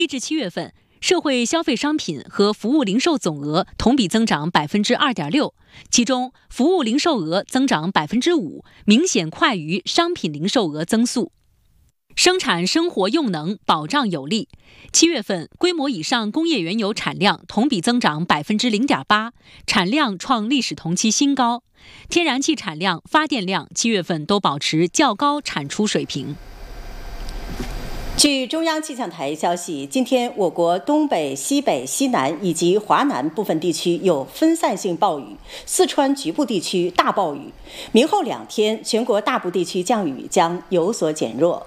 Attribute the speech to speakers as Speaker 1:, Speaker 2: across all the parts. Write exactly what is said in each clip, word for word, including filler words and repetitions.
Speaker 1: 一至七月份，社会消费商品和服务零售总额同比增长百分之二点六，其中服务零售额增长百分之五，明显快于商品零售额增速。生产生活用能保障有力，七月份规模以上工业原油产量同比增长百分之零点八，产量创历史同期新高。天然气产量、发电量七月份都保持较高产出水平。
Speaker 2: 据中央气象台消息，今天我国东北、西北、西南以及华南部分地区有分散性暴雨，四川局部地区大暴雨。明后两天，全国大部地区降雨将有所减弱。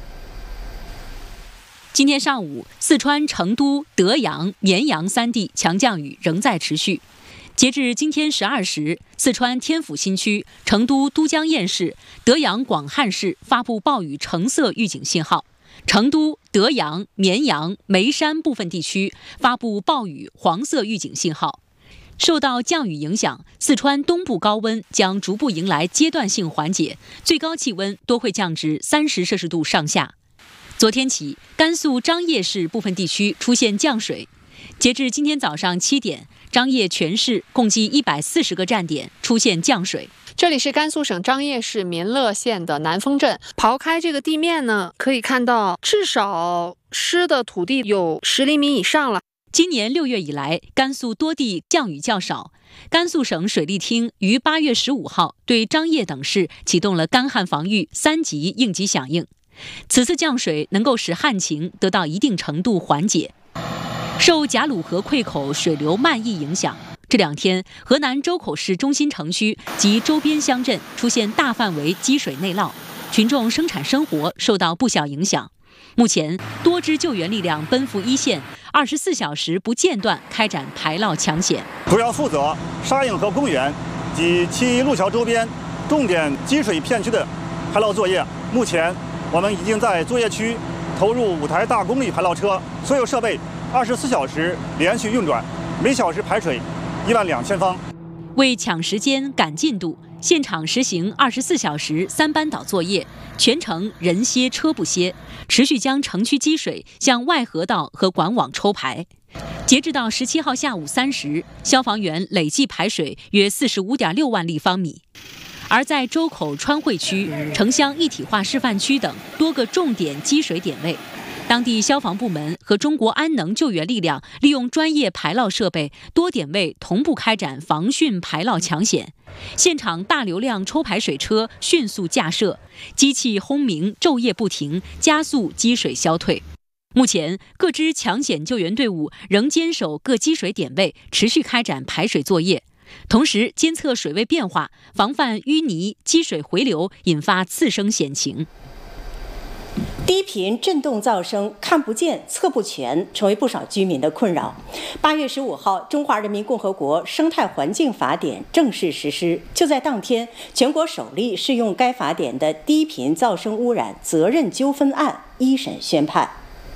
Speaker 1: 今天上午，四川成都、德阳、绵阳三地强降雨仍在持续。截至今天十二时，四川天府新区、成都都江堰市、德阳广汉市发布暴雨橙色预警信号，成都、德阳、绵阳、眉山部分地区发布暴雨黄色预警信号。受到降雨影响，四川东部高温将逐步迎来阶段性缓解，最高气温多会降至三十摄氏度上下。昨天起，甘肃张掖市部分地区出现降水。截至今天早上七点，张掖全市共计一百四十个站点出现降水。
Speaker 3: 这里是甘肃省张掖市民乐县的南丰镇，刨开这个地面呢，可以看到至少湿的土地有十厘米以上了。
Speaker 1: 今年六月以来，甘肃多地降雨较少。甘肃省水利厅于八月十五号对张掖等市启动了干旱防御三级应急响应。此次降水能够使旱情得到一定程度缓解。受贾鲁河溃口水流漫溢影响，这两天河南周口市中心城区及周边乡镇出现大范围积水内涝，群众生产生活受到不小影响。目前，多支救援力量奔赴一线，二十四小时不间断开展排涝抢险。
Speaker 4: 主要负责沙映河公园及其路桥周边重点积水片区的排涝作业。目前，我们已经在作业区投入五台大功率排涝车，所有设备二十四小时连续运转，每小时排水一万两千方。
Speaker 1: 为抢时间、赶进度，现场实行二十四小时三班倒作业，全程人歇车不歇，持续将城区积水向外河道和管网抽排。截至到十七号下午三时，消防员累计排水约四十五点六万立方米。而在周口川汇区、城乡一体化示范区等多个重点积水点位，当地消防部门和中国安能救援力量利用专业排涝设备，多点位同步开展防汛排涝抢险。现场大流量抽排水车迅速架设，机器轰鸣昼夜不停，加速积水消退。目前，各支抢险救援队伍仍坚守各积水点位，持续开展排水作业。同时监测水位变化，防范淤泥积水回流引发次生险情。
Speaker 2: 低频震动噪声看不见测不全，成为不少居民的困扰。八月十五号，《中华人民共和国生态环境法典》正式实施。就在当天，全国首例适用该法典的低频噪声污染责任纠纷案一审宣判。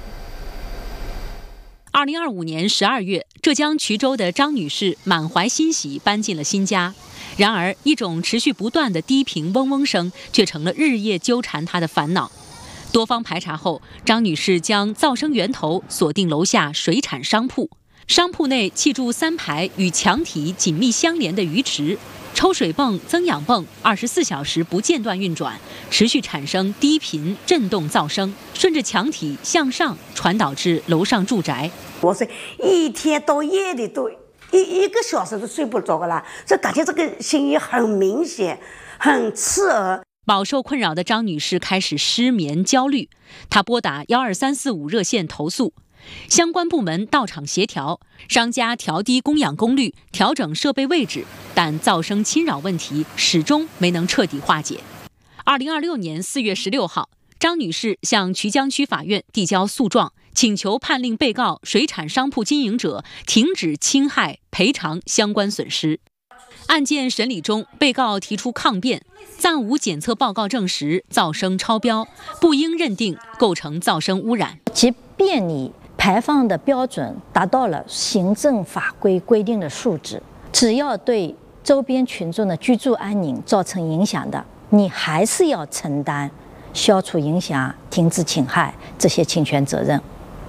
Speaker 1: 二零二五年十二月，浙江衢州的张女士满怀欣喜搬进了新家。然而，一种持续不断的低频嗡嗡声却成了日夜纠缠她的烦恼。多方排查后，张女士将噪声源头锁定楼下水产商铺。商铺内砌筑三排与墙体紧密相连的鱼池，抽水泵、增氧泵二十四小时不间断运转，持续产生低频震动噪声，顺着墙体向上传导至楼上住宅。
Speaker 5: 我是一天到夜的都一一个小时都睡不着了，这感觉这个声音很明显，很刺耳。
Speaker 1: 饱受困扰的张女士开始失眠焦虑，她拨打幺二三四五热线投诉，相关部门到场协调，商家调低供氧功率，调整设备位置，但噪声侵扰问题始终没能彻底化解。二零二六年四月十六号，张女士向衢江区法院递交诉状，请求判令被告水产商铺经营者停止侵害，赔偿相关损失。案件审理中，被告提出抗辩，暂无检测报告证实噪声超标，不应认定构成噪声污染。
Speaker 6: 即便你排放的标准达到了行政法规规定的数值，只要对周边群众的居住安宁造成影响的，你还是要承担消除影响、停止侵害这些侵权责任。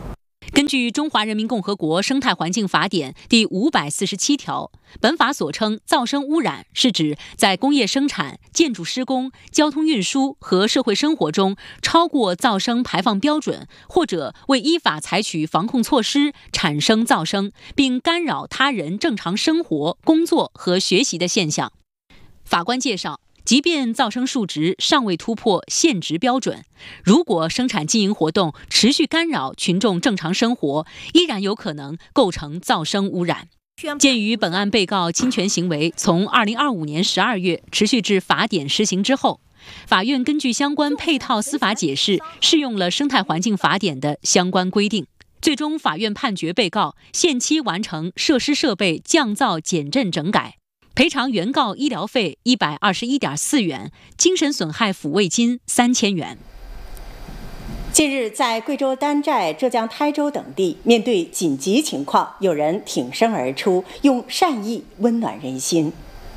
Speaker 1: 根据《中华人民共和国生态环境法典》第五百四十七条，本法所称噪声污染，是指在工业生产、建筑施工、交通运输和社会生活中超过噪声排放标准，或者未依法采取防控措施产生噪声，并干扰他人正常生活、工作和学习的现象。法官介绍，即便噪声数值尚未突破限值标准，如果生产经营活动持续干扰群众正常生活，依然有可能构成噪声污染。鉴于本案被告侵权行为从二零二五年十二月持续至法典施行之后，法院根据相关配套司法解释，适用了生态环境法典的相关规定。最终，法院判决被告限期完成设施设备降噪减震整改，赔偿原告医疗费一百二十一点四元，精神损害抚慰金三千元。
Speaker 2: 近日，在贵州丹寨、浙江台州等地，面对紧急情况，有人挺身而出，用善意温暖人心。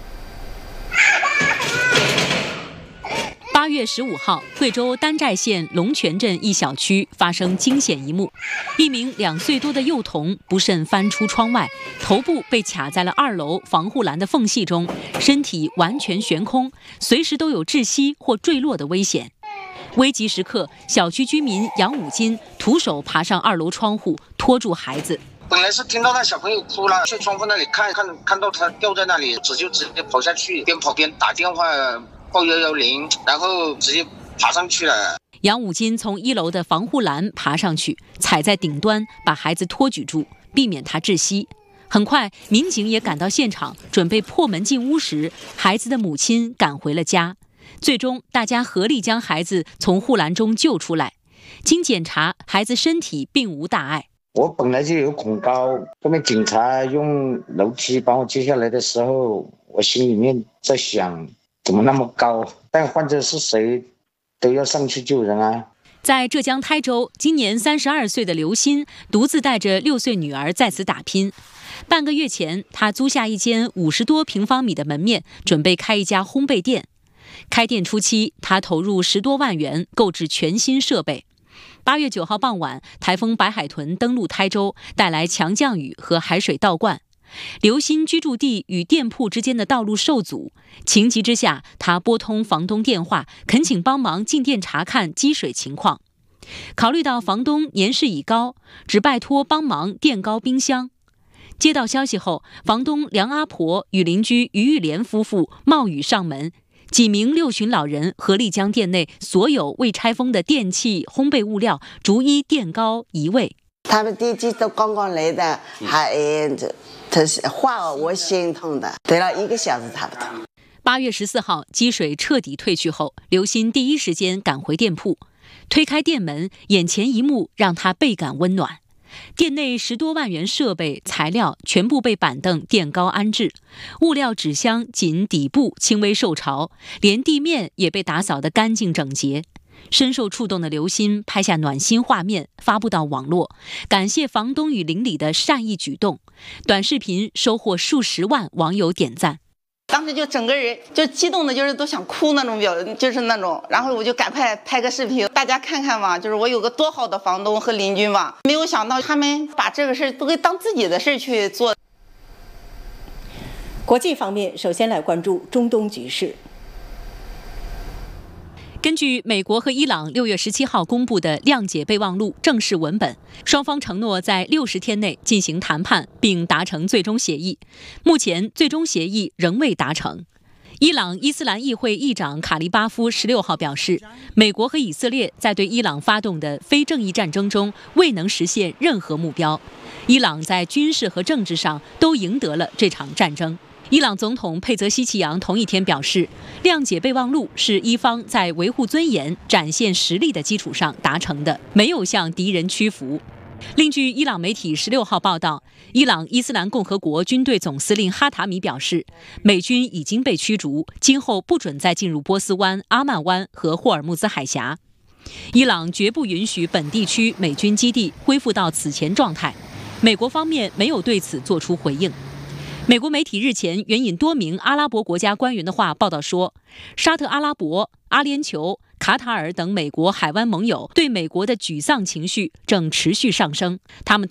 Speaker 1: 八月十五号，贵州丹寨县龙泉镇一小区发生惊险一幕：一名两岁多的幼童不慎翻出窗外，头部被卡在了二楼防护栏的缝隙中，身体完全悬空，随时都有窒息或坠落的危险。危急时刻，小区居民杨武金徒手爬上二楼窗户，拖住孩子。
Speaker 7: 本来是听到那小朋友哭了，去窗户那里看看，看到他掉在那里，只就直接跑下去，边跑边打电话报一一零，然后直接爬上去了。
Speaker 1: 杨武金从一楼的防护栏爬上去，踩在顶端，把孩子托举住，避免他窒息。很快，民警也赶到现场，准备破门进屋时，孩子的母亲赶回了家。最终，大家合力将孩子从护栏中救出来。经检查，孩子身体并无大碍。
Speaker 8: 我本来就有恐高，后面警察用楼梯把我接下来的时候，我心里面在想，怎么那么高？但患者是谁，都要上去救人啊！
Speaker 1: 在浙江台州，今年三十二岁的刘鑫独自带着六岁女儿在此打拼。半个月前，他租下一间五十多平方米的门面，准备开一家烘焙店。开店初期，他投入十多万元购置全新设备。八月九号傍晚，台风白海豚登陆台州，带来强降雨和海水倒灌。刘鑫居住地与店铺之间的道路受阻，情急之下，他拨通房东电话，恳请帮忙进店查看积水情况。考虑到房东年事已高，只拜托帮忙垫高冰箱。接到消息后，房东梁阿婆与邻居于玉莲夫妇冒雨上门。几名六旬老人合力将店内所有未拆封的电器、烘焙物料逐一垫高移位。
Speaker 9: 他们电机都刚刚来的，还他是话我心痛的，等了一个小时差不多。
Speaker 1: 八月十四号，积水彻底退去后，刘鑫第一时间赶回店铺，推开店门，眼前一幕让他倍感温暖。店内十多万元设备材料全部被板凳垫高安置，物料纸箱仅底部轻微受潮，连地面也被打扫得干净整洁。深受触动的刘鑫拍下暖心画面发布到网络，感谢房东与邻里的善意举动。短视频收获数十万网友点赞。
Speaker 10: 当时就整个人就激动的，就是都想哭那种表，就是那种，然后我就赶快拍个视频，大家看看嘛，就是我有个多好的房东和邻居嘛，没有想到他们把这个事都给当自己的事去做。
Speaker 2: 国际方面，首先来关注中东局势。
Speaker 1: 根据美国和伊朗六月十七号公布的谅解备忘录正式文本，双方承诺在六十天内进行谈判，并达成最终协议。目前，最终协议仍未达成。伊朗伊斯兰议会议长卡利巴夫十六号表示，美国和以色列在对伊朗发动的非正义战争中未能实现任何目标，伊朗在军事和政治上都赢得了这场战争。伊朗总统佩泽希奇扬同一天表示，谅解备忘录是伊方在维护尊严、展现实力的基础上达成的，没有向敌人屈服。另据伊朗媒体十六号报道，伊朗伊斯兰共和国军队总司令哈塔米表示，美军已经被驱逐，今后不准再进入波斯湾、阿曼湾和霍尔木兹海峡。伊朗绝不允许本地区美军基地恢复到此前状态。美国方面没有对此作出回应。美国媒体日前援引多名阿拉伯国家官员的话报道说，沙特阿拉伯、阿联酋、 卡塔尔等美国海湾盟友对美国的沮丧情绪正持续上升，他们担